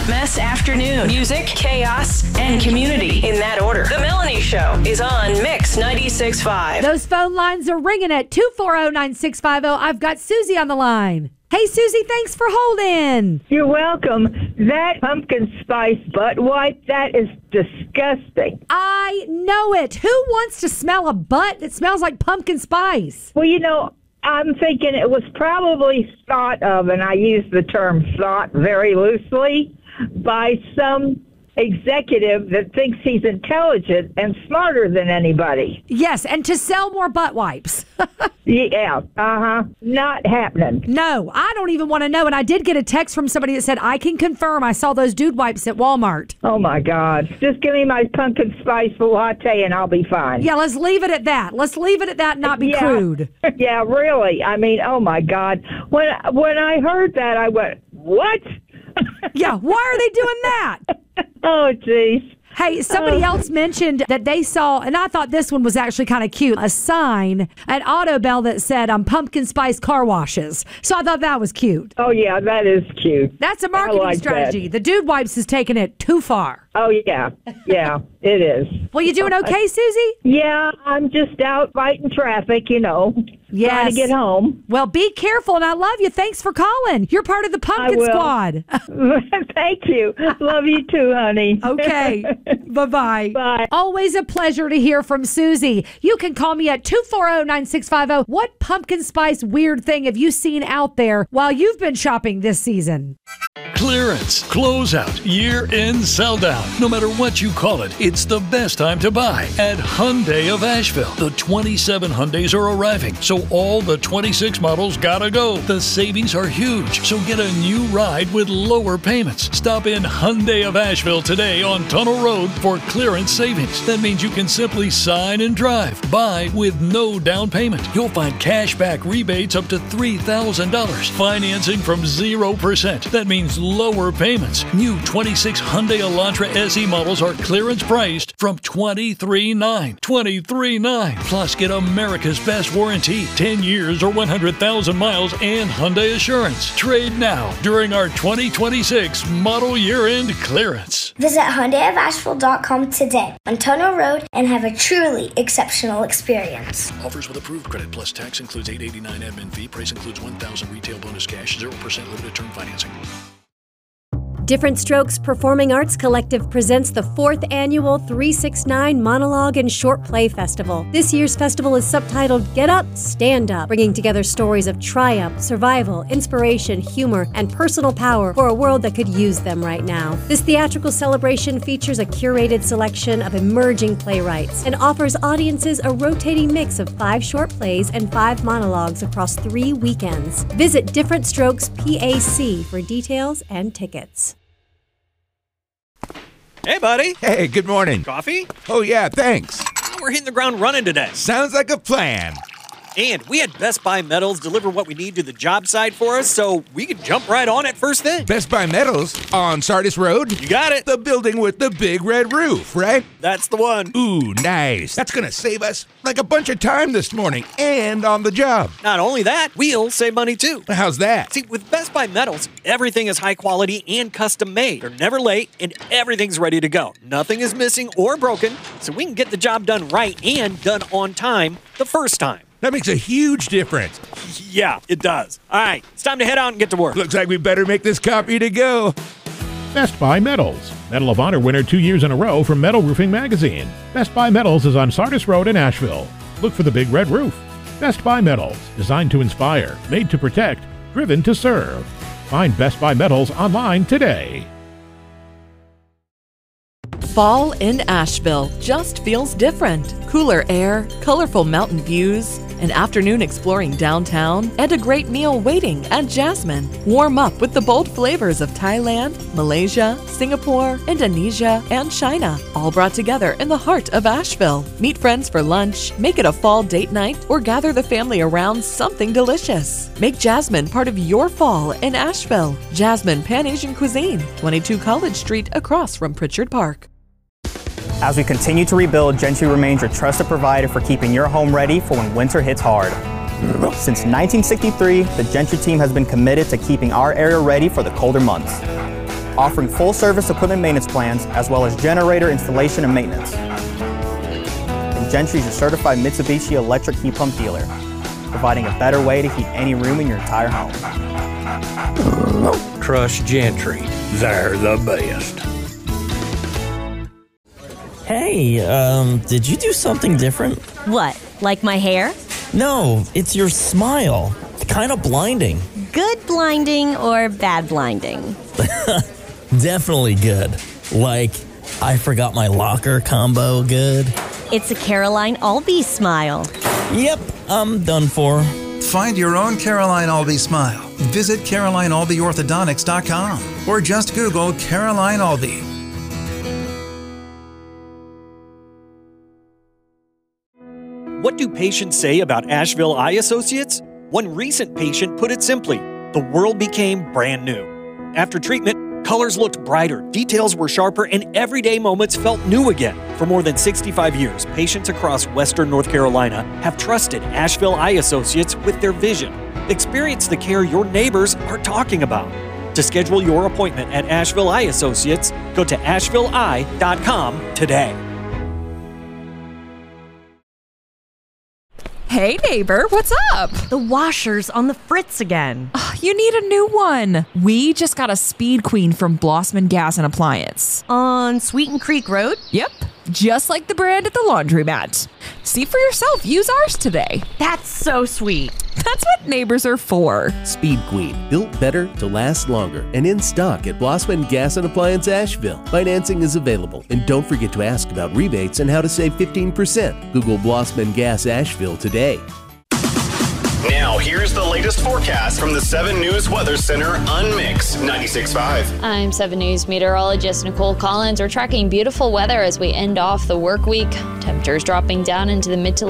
mess afternoon. Music, chaos, and community in that order. The Melanie Show is on Mix 96.5. Those phone lines are ringing at 240-9650. I've got Susie on the line. Hey, Susie, thanks for holding. You're welcome. That pumpkin spice butt wipe, that is disgusting. I know it. Who wants to smell a butt that smells like pumpkin spice? Well, I'm thinking it was probably thought of, and I use the term thought very loosely, by some executive that thinks he's intelligent and smarter than anybody. Yes, and to sell more butt wipes. Yeah, not happening. No, I don't even want to know. And I did get a text from somebody that said, I can confirm I saw those dude wipes at Walmart. Oh, my God. Just give me my pumpkin spice latte and I'll be fine. Yeah, let's leave it at that. Let's leave it at that and not be crude. Yeah, really. I mean, oh, my God. When I heard that, I went, what? Yeah, why are they doing that? Oh, jeez. Hey, somebody else mentioned that they saw, and I thought this one was actually kind of cute, a sign at Autobell that said pumpkin spice car washes. So I thought that was cute. Oh, yeah, that is cute. That's a marketing strategy. The Dude Wipes is taking it too far. Oh, yeah. Yeah, it is. Well, you doing okay, Susie? Yeah, I'm just out fighting traffic, Yes. trying to get home. Well, be careful, and I love you. Thanks for calling. You're part of the Pumpkin Squad. Thank you. Love you too, honey. Okay. Bye-bye. Bye. Always a pleasure to hear from Susie. You can call me at 240-9650. What pumpkin spice weird thing have you seen out there while you've been shopping this season? Clearance, closeout, year-end sell-down. No matter what you call it, it's the best time to buy at Hyundai of Asheville. The 27 Hyundais are arriving, so all the 26 models gotta go. The savings are huge, so get a new ride with lower payments. Stop in Hyundai of Asheville today on Tunnel Road for clearance savings. That means you can simply sign and drive. Buy with no down payment. You'll find cashback rebates up to $3,000. Financing from 0%. That means lower payments. New 26 Hyundai Elantra SE models are clearance priced from $23,900. $23,900. Plus, get America's best warranty, 10 years or 100,000 miles, and Hyundai Assurance. Trade now during our 2026 model year-end clearance. Visit HyundaiofAsheville.com today on Tunnel Road and have a truly exceptional experience. Offers with approved credit plus tax includes $889 admin fee. Price includes $1,000 retail bonus cash, 0% limited term financing. Different Strokes Performing Arts Collective presents the 4th annual 369 Monologue and Short Play Festival. This year's festival is subtitled Get Up, Stand Up, bringing together stories of triumph, survival, inspiration, humor, and personal power for a world that could use them right now. This theatrical celebration features a curated selection of emerging playwrights and offers audiences a rotating mix of 5 short plays and 5 monologues across 3 weekends. Visit Different Strokes PAC for details and tickets. Hey, buddy. Hey, good morning. Coffee? Oh, yeah, thanks. We're hitting the ground running today. Sounds like a plan. And we had Best Buy Metals deliver what we need to the job site for us, so we could jump right on it first thing. Best Buy Metals on Sardis Road? You got it. The building with the big red roof, right? That's the one. Ooh, nice. That's gonna save us like a bunch of time this morning and on the job. Not only that, we'll save money too. How's that? See, with Best Buy Metals, everything is high quality and custom made. They're never late and everything's ready to go. Nothing is missing or broken, so we can get the job done right and done on time the first time. That makes a huge difference. Yeah, it does. All right, it's time to head out and get to work. Looks like we better make this copy to go. Best Buy Metals. Medal of Honor winner 2 years in a row from Metal Roofing Magazine. Best Buy Metals is on Sardis Road in Asheville. Look for the big red roof. Best Buy Metals. Designed to inspire, made to protect, driven to serve. Find Best Buy Metals online today. Fall in Asheville just feels different. Cooler air, colorful mountain views, an afternoon exploring downtown, and a great meal waiting at Jasmine. Warm up with the bold flavors of Thailand, Malaysia, Singapore, Indonesia, and China, all brought together in the heart of Asheville. Meet friends for lunch, make it a fall date night, or gather the family around something delicious. Make Jasmine part of your fall in Asheville. Jasmine Pan-Asian Cuisine, 22 College Street across from Pritchard Park. As we continue to rebuild, Gentry remains your trusted provider for keeping your home ready for when winter hits hard. Since 1963, the Gentry team has been committed to keeping our area ready for the colder months. offering full-service equipment maintenance plans as well as generator installation and maintenance. And Gentry is your certified Mitsubishi electric heat pump dealer, providing a better way to heat any room in your entire home. Trust Gentry. They're the best. Hey, did you do something different? What, like my hair? No, it's your smile. It's kind of blinding. Good blinding or bad blinding? Definitely good. Like, I forgot my locker combo good. It's a Caroline Albee smile. Yep, I'm done for. Find your own Caroline Albee smile. Visit CarolineAlbeeOrthodontics.com or just Google Caroline Albee. What do patients say about Asheville Eye Associates? One recent patient put it simply, the world became brand new. After treatment, colors looked brighter, details were sharper, and everyday moments felt new again. For more than 65 years, patients across Western North Carolina have trusted Asheville Eye Associates with their vision. Experience the care your neighbors are talking about. To schedule your appointment at Asheville Eye Associates, go to ashevilleeye.com today. Hey neighbor, what's up? The washer's on the fritz again. You need a new one. We just got a Speed Queen from Blossman Gas and Appliance. On Sweeten Creek Road? Yep, just like the brand at the laundromat. See for yourself, use ours today. That's so sweet. That's what neighbors are for. Speed Queen, built better to last longer and in stock at Blossman Gas and Appliance Asheville. Financing is available, and don't forget to ask about rebates and how to save 15%. Google Blossman Gas Asheville today. Now, here's the latest forecast from the 7 News Weather Center on Mix 96.5. I'm 7 News meteorologist Nicole Collins. We're tracking beautiful weather as we end off the work week. Temperatures dropping down into the mid to